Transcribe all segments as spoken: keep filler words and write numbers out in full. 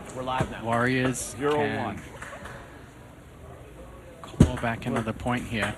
We're live now. Warriors Zero can one. claw back another point here.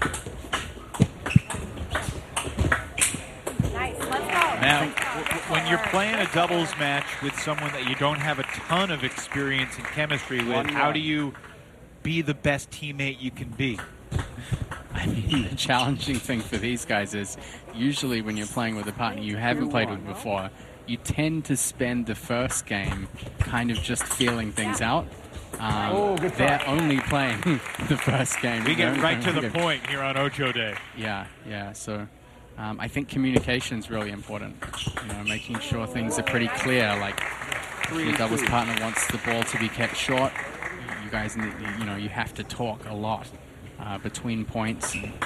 Nice. Let's go. Now, when you're playing a doubles match with someone that you don't have a ton of experience and chemistry with, how do you be the best teammate you can be? I mean, the challenging thing for these guys is usually when you're playing with a partner you haven't played with before, you tend to spend the first game kind of just feeling things out. Um, Oh, good they're try. only playing the first game. We They're get only right to playing the one game. point here on Ocho Day. Yeah, yeah. So um, I think communication is really important. You know, making sure things are pretty clear. Like Three, your doubles two. partner wants the ball to be kept short. You guys, need, you know, you have to talk a lot uh, between points. And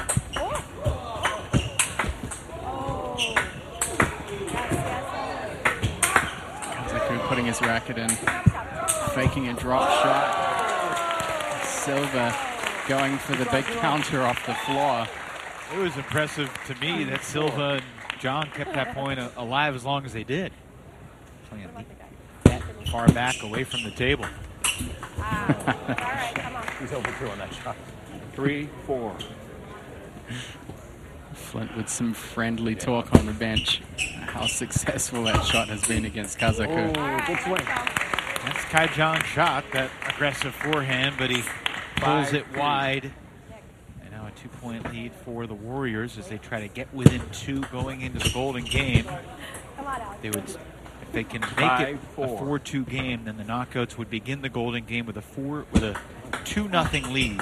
Kazaku putting his racket in, faking a drop shot. Silva going for the big counter off the floor. It was impressive to me that Silva and John kept that point a- alive as long as they did. Playing that far back away from the table. He's over two on that shot. Three, four. Flint with some friendly talk on the bench. How successful that shot has been against Kazaku. Oh, good swing. That's Kai John's shot, that aggressive forehand, but he pulls Five, it three. wide. And now a two-point lead for the Warriors as they try to get within two going into the Golden Game. They would, if they can make Five, it four. a four two game, then the knockouts would begin the Golden Game with a four with a two nothing lead.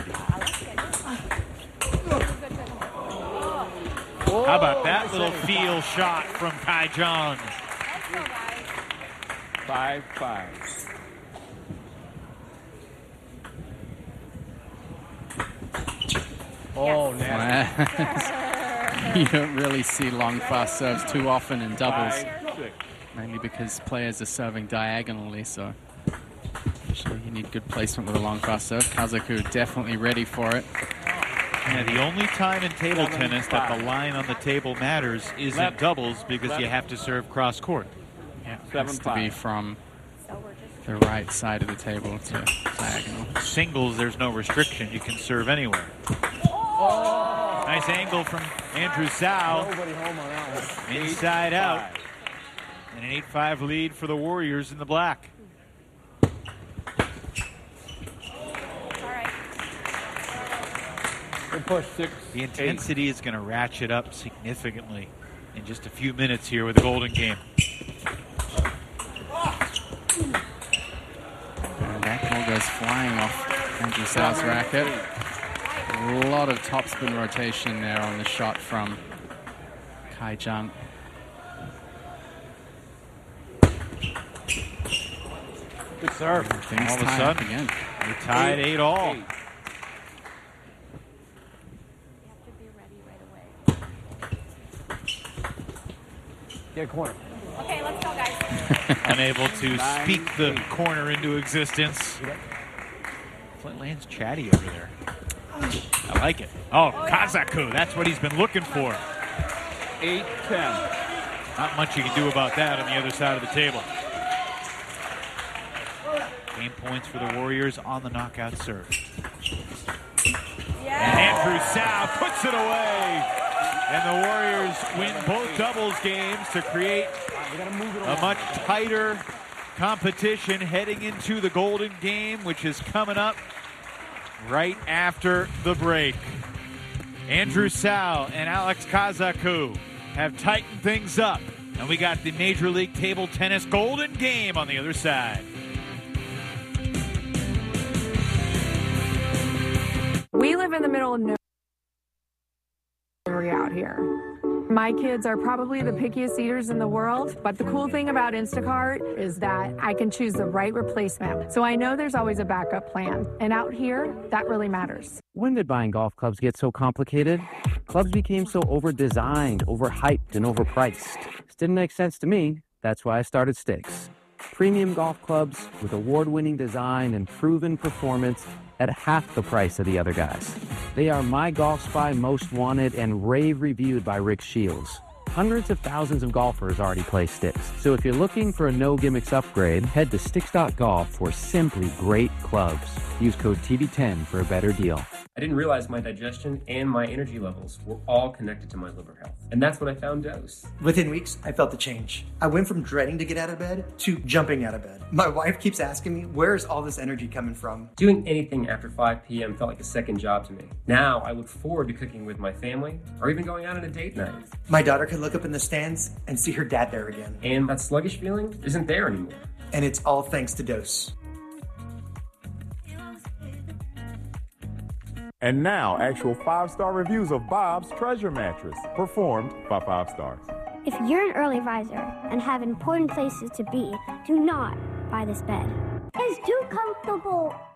How about that little feel shot from Kai John? Five, five. Oh, nasty. You don't really see long, fast serves too often in doubles, Five, six. mainly because players are serving diagonally, so usually you need good placement with a long, fast serve. Kazaku definitely ready for it. Yeah, the only time in table Seven, tennis that the five. line on the table matters is in Left. doubles because you Left. have to serve cross court. Yeah, it Seven, has to be five. from the right side of the table to diagonal. Singles, there's no restriction. You can serve anywhere. Nice angle from Andrew Sau. Nobody home on that one. Inside Eight, out. five. And an eight five lead for the Warriors in the black. Good push. Six, The eight. intensity is going to ratchet up significantly in just a few minutes here with the Golden Game. And that ball goes flying off Andrew Sau's racket. A lot of topspin rotation there on the shot from Kai Jung. Good serve. Things All of a tie up sudden, again. they tied eight all. Eight. Get corner. Okay, let's go, guys. Unable to Nine, speak the eight. corner into existence. Flint Lane's chatty over there. I like it. Oh, Kazaku, that's what he's been looking for. Eight, ten. Not much you can do about that on the other side of the table. Game points for the Warriors on the knockout serve. And Andrew Sau puts it away. And the Warriors win both doubles games to create We gotta move it a along. much tighter competition heading into the Golden Game, which is coming up right after the break. Andrew Sau and Alex Kazaku have tightened things up, and we got the Major League Table Tennis Golden Game on the other side. We live in the middle of nowhere out here. My kids are probably the pickiest eaters in the world, but the cool thing about Instacart is that I can choose the right replacement. So I know there's always a backup plan. And out here, that really matters. When did buying golf clubs get so complicated? Clubs became so over-designed, overhyped, and overpriced. This didn't make sense to me. That's why I started Sticks. Premium golf clubs with award-winning design and proven performance at half the price of the other guys. They are My Golf Spy Most Wanted and rave reviewed by Rick Shields. Hundreds of thousands of golfers already play Sticks. So if you're looking for a no-gimmicks upgrade, head to sticks dot golf for simply great clubs. Use code T V ten for a better deal. I didn't realize my digestion and my energy levels were all connected to my liver health. And that's when I found Dose. Within weeks, I felt the change. I went from dreading to get out of bed to jumping out of bed. My wife keeps asking me, where is all this energy coming from? Doing anything after five p.m. felt like a second job to me. Now I look forward to cooking with my family or even going out on a date night. My daughter can look up in the stands and see her dad there again. And that sluggish feeling isn't there anymore. And it's all thanks to Dose. And now, actual five-star reviews of Bob's Treasure Mattress, performed by five stars. If you're an early riser and have important places to be, do not buy this bed. It's too comfortable.